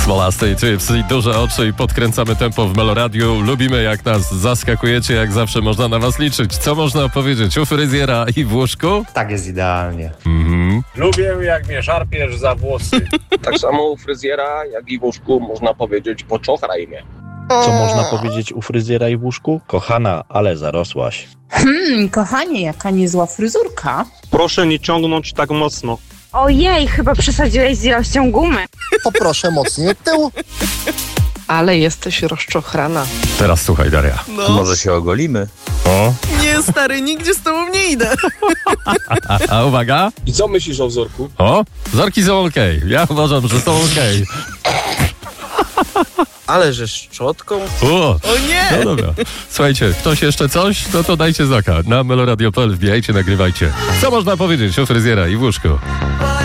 Smolastej Chips i duże oczy i podkręcamy tempo w Meloradiu. Lubimy, jak nas zaskakujecie, jak zawsze można na was liczyć. Co można opowiedzieć u fryzjera i w łóżku? Tak jest idealnie. Lubię, jak mnie szarpiesz za włosy. Tak samo u fryzjera, jak i w łóżku można powiedzieć poczochraj mnie. Co można powiedzieć u fryzjera i w łóżku? Kochana, ale zarosłaś. Kochanie, jaka niezła fryzurka. Proszę nie ciągnąć tak mocno. Ojej, chyba przesadziłeś z ilością gumy. Poproszę mocniej od tyłu. Ale jesteś rozczochrana. Teraz słuchaj, Daria. Może się ogolimy? O. Nie, stary, nigdzie z tobą nie idę. A uwaga. I co myślisz o wzorku? O, wzorki są okej. Ja uważam, że są okej. Ale że szczotką? O nie! No dobra. Słuchajcie, ktoś jeszcze coś? No to dajcie znaka. Na meloradio.pl wbijajcie, nagrywajcie. Co można powiedzieć o fryzjera i w łóżku?